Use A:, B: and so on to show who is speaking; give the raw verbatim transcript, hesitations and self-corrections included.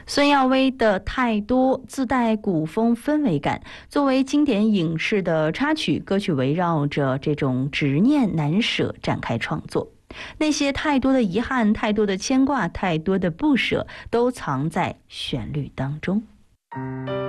A: 孙耀威的《太多》自带古风氛围感，作为经典影视的插曲，歌曲围绕着这种执念难舍展开创作。那些太多的遗憾，太多的牵挂，太多的不舍，都藏在旋律当中。